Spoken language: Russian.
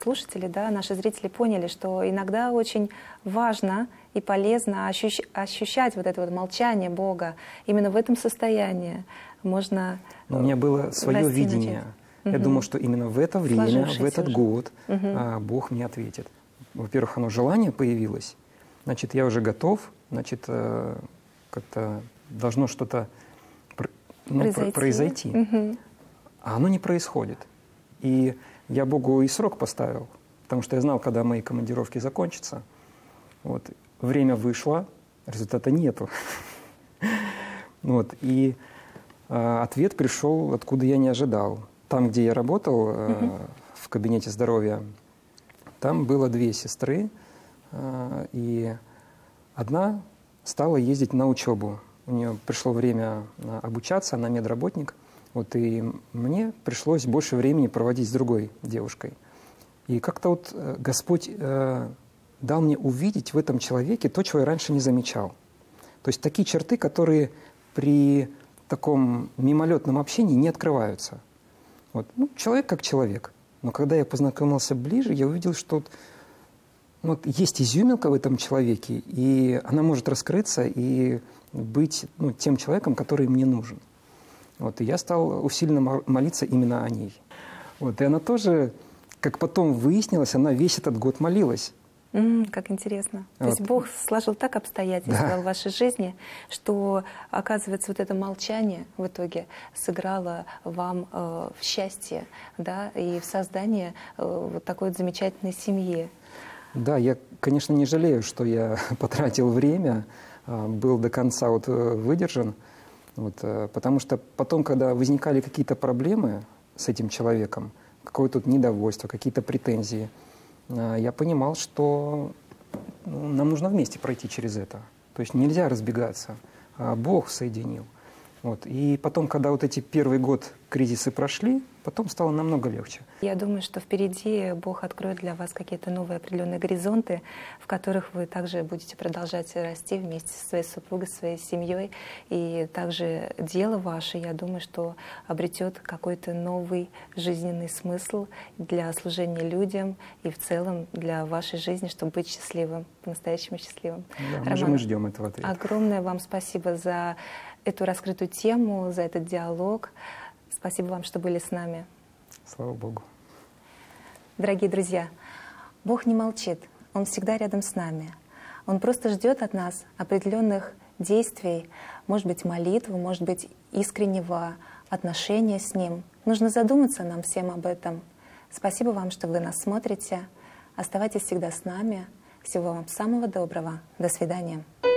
Слушатели, да, наши зрители поняли, что иногда очень важно и полезно ощущать вот это вот молчание Бога. Именно в этом состоянии можно Но у меня было свое расти, видение. начать. Я думал, что именно в это время, в этот уже. год Бог мне ответит. Во-первых, оно желание появилось, значит, я уже готов, значит, как-то должно что-то произойти. А оно не происходит. И я Богу и срок поставил, потому что я знал, когда мои командировки закончатся. Вот. Время вышло, результата нету. Вот. И ответ пришел, откуда я не ожидал. Там, где я работал, в кабинете здоровья, там было 2 сестры, и одна стала ездить на учебу. У нее пришло время обучаться, она медработник. Вот, и мне пришлось больше времени проводить с другой девушкой. И как-то вот Господь дал мне увидеть в этом человеке то, чего я раньше не замечал. То есть такие черты, которые при таком мимолетном общении не открываются. Вот. Ну, человек как человек. Но когда я познакомился ближе, я увидел, что вот есть изюминка в этом человеке, и она может раскрыться и быть тем человеком, который мне нужен. Вот, и я стал усиленно молиться именно о ней. Вот, и она тоже, как потом выяснилось, она весь этот год молилась. Как интересно. Вот. То есть Бог сложил так обстоятельства в вашей жизни, что, оказывается, вот это молчание в итоге сыграло вам в счастье, да, и в создании вот такой вот замечательной семьи. Да, я, конечно, не жалею, что я потратил время, был до конца вот выдержан. Вот, потому что потом, когда возникали какие-то проблемы с этим человеком, какое-то недовольство, какие-то претензии, я понимал, что нам нужно вместе пройти через это. То есть нельзя разбегаться. Бог соединил. Вот. И потом, когда вот эти первый год кризисы прошли, потом стало намного легче. Я думаю, что впереди Бог откроет для вас какие-то новые определенные горизонты, в которых вы также будете продолжать расти вместе со своей супругой, своей семьей. И также дело ваше, я думаю, что обретет какой-то новый жизненный смысл для служения людям и в целом для вашей жизни, чтобы быть счастливым, по-настоящему счастливым. Да, мы ждем этого ответа. Огромное вам спасибо за эту раскрытую тему, за этот диалог. Спасибо вам, что были с нами. Слава Богу. Дорогие друзья, Бог не молчит, Он всегда рядом с нами. Он просто ждет от нас определенных действий, может быть, молитвы, может быть, искреннего отношения с Ним. Нужно задуматься нам всем об этом. Спасибо вам, что вы нас смотрите. Оставайтесь всегда с нами. Всего вам самого доброго. До свидания.